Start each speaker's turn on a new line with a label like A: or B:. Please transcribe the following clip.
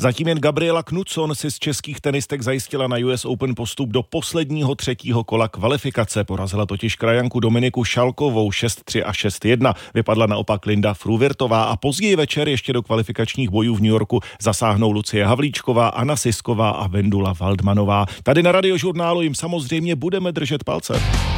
A: Zatím jen Gabriela Knutsson si z českých tenistek zajistila na US Open postup do posledního třetího kola kvalifikace. Porazila totiž krajanku Dominiku Šalkovou 6-3 a 6-1. Vypadla naopak Linda Fruvirtová a později večer ještě do kvalifikačních bojů v New Yorku zasáhnou Lucie Havlíčková, Anna Sisková a Vendula Waldmanová. Tady na Radiožurnálu jim samozřejmě budeme držet palce.